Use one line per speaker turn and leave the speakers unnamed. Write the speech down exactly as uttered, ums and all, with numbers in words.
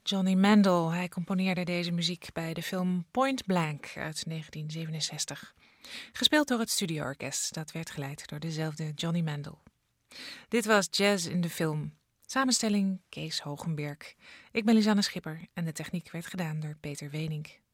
Johnny Mandel. Hij componeerde deze muziek bij de film Point Blank uit negentien zevenenzestig. Gespeeld door het studioorkest, dat werd geleid door dezelfde Johnny Mandel. Dit was Jazz in de Film. Samenstelling Kees Hogenberg. Ik ben Lisanne Schipper en de techniek werd gedaan door Peter Wenink.